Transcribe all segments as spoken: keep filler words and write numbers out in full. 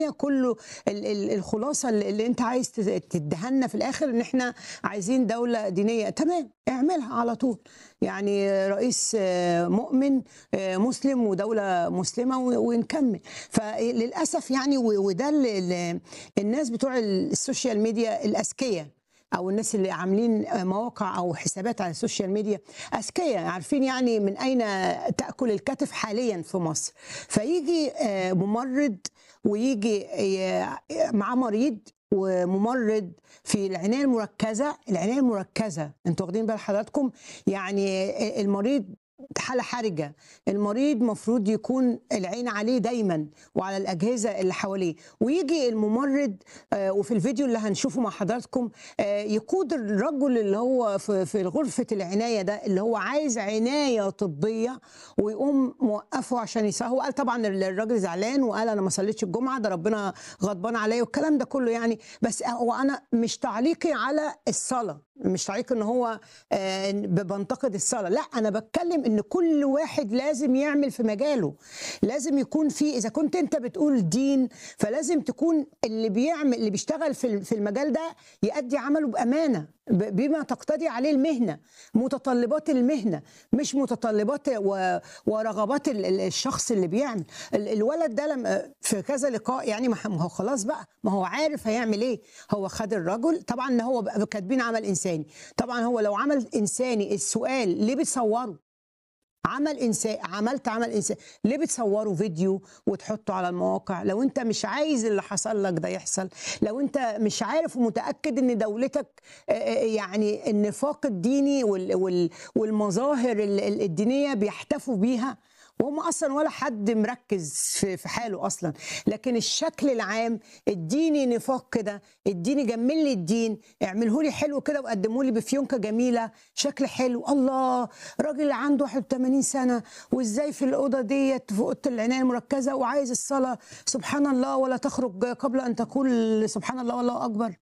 كله ال- ال- الخلاصه اللي اللي انت عايز تز- تدهنا في الاخر ان احنا عايزين دوله دينيه. تمام، اعملها على طول. يعني رئيس آه، مؤمن آه، مسلم ودوله مسلمه و- ونكمل. فللاسف يعني و- وده اللي- اللي الناس بتوع السوشيال ميديا الاذكياء، او الناس اللي عاملين مواقع او حسابات على السوشيال ميديا اذكياء، عارفين يعني من اين تاكل الكتف حاليا في مصر. فيجي آه، ممرض ويجي آه، معاه مريض، وممرض في العنايه المركزه. العنايه المركزه انتوا واخدين بال حضراتكم؟ يعني المريض حالة حرجة، المريض مفروض يكون العين عليه دايما وعلى الأجهزة اللي حواليه، ويجي الممرض آه، وفي الفيديو اللي هنشوفه مع حضراتكم آه، يقود الرجل اللي هو في في غرفة العناية ده، اللي هو عايز عناية طبية، ويقوم موقفه عشان يصلي. هو قال طبعا الراجل زعلان وقال أنا ما صليتش الجمعة، ده ربنا غضبان عليا والكلام ده كله يعني. بس هو أنا مش تعليقي على الصلاة، مش تعليق ان هو آه، بنتقد الصلاه، لا، انا بتكلم ان كل واحد لازم يعمل في مجاله. لازم يكون في، اذا كنت انت بتقول دين، فلازم تكون اللي بيعمل اللي بيشتغل في في المجال ده يؤدي عمله بامانه، ب- بما تقتضي عليه المهنه، متطلبات المهنه، مش متطلبات و- ورغبات ال- ال- الشخص اللي بيعمل. ال- الولد ده لما في كذا لقاء يعني، ما ما هو خلاص بقى، ما هو عارف هيعمل ايه. هو خد الرجل، طبعا ان هو بقى كاتبين عمل انساني. طبعا هو لو عمل انساني، السؤال ليه بتصوره؟ عمل انسان، عملت عمل انسان، ليه بتصوروا فيديو وتحطه على المواقع لو انت مش عايز اللي حصل لك ده يحصل؟ لو انت مش عارف ومتاكد ان دولتك آه، آه، يعني النفاق الديني وال- وال- والمظاهر ال- ال- الدينيه بيحتفوا بيها، وهم اصلا ولا حد مركز في في حاله اصلا، لكن الشكل العام الديني نفاق كده. الديني جمل لي الدين، اعمله لي حلو كده وقدمه لي بفيونكه جميله، شكل حلو. الله، راجل عنده واحد وثمانين سنه وازاي في الاوضه ديت، في اوضه العنايه المركزه، وعايز الصلاه سبحان الله ولا تخرج قبل ان تقول سبحان الله والله اكبر.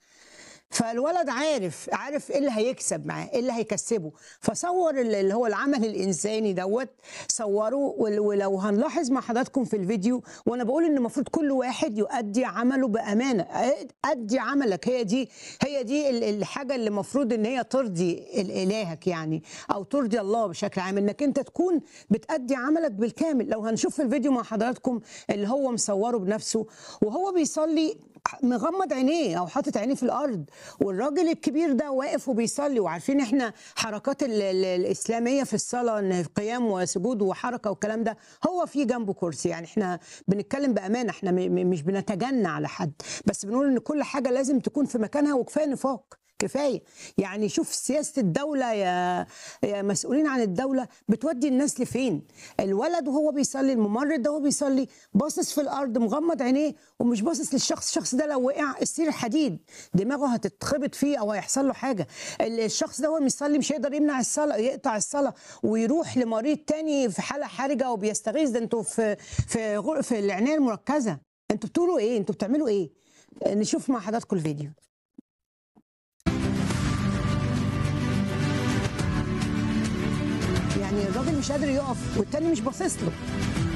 فالولد عارف عارف ايه اللي هيكسب معاه، ايه اللي هيكسبه، فصور ال- اللي هو العمل الانساني دوت، صوره. ول- ولو هنلاحظ مع حضراتكم في الفيديو، وانا بقول ان المفروض كل واحد يؤدي عمله بامانه. ادي عملك، هي دي هي دي ال- الحاجه اللي المفروض ان هي ترضي ال- الهك يعني، او ترضي الله بشكل عام، انك انت تكون بتأدي عملك بالكامل. لو هنشوف في الفيديو مع حضراتكم اللي هو مصوره بنفسه وهو بيصلي، مغمض عينيه او حاطط عينيه في الارض، والراجل الكبير ده واقف وبيصلي. وعارفين احنا حركات ال- ال- الاسلاميه في الصلاه، ان قيام وسجود وحركه والكلام ده، هو في جنبه كرسي. يعني احنا بنتكلم بامانه، احنا م- م- مش بنتجنى على حد، بس بنقول ان كل حاجه لازم تكون في مكانها، وكفايه نفاق كفايه. يعني شوف سياسه الدوله يا يا مسؤولين عن الدوله بتودي الناس لفين. الولد وهو بيصلي، الممرض ده وهو بيصلي باصص في الارض مغمض عينيه، ومش باصص للشخص. الشخص ده لو وقع السير حديد، دماغه هتتخبط فيه او هيحصل له حاجه. الشخص ده وهو بيصلي مش هيقدر يمنع الصلاه، يقطع الصلاه ويروح لمريض تاني في حاله حرجه وبيستغيث. ده انتوا في في غر- في العنايه المركزه، انتوا بتقولوا ايه؟ انتوا بتعملوا ايه؟ نشوف مع حضراتكم الفيديو. يعني الراجل مش قادر يقف والتاني مش باصص له.